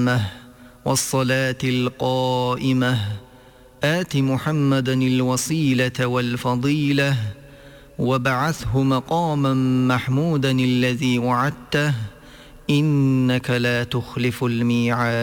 التامة والصلاة القائمة آت محمدا الوسيلة والفضيلة وابعثه مقاما محمودا الذي وعدته إنك لا تخلف الميعاد.